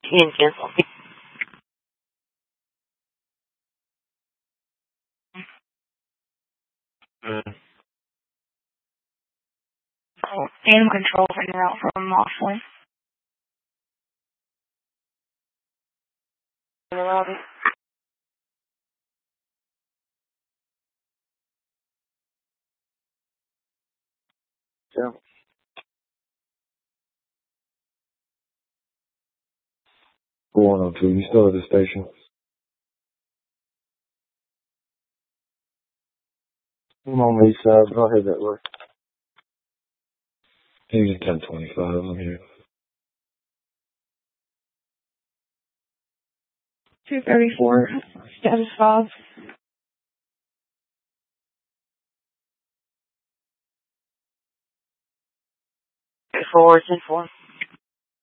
and cancel. Oh, animal control right now from Mossland. In the lobby. Yeah. Go on, two. You still at the station? I'm on the east side. I'll head that way. He's 1025. I'm here. 234. Status 5. 4, 10-4.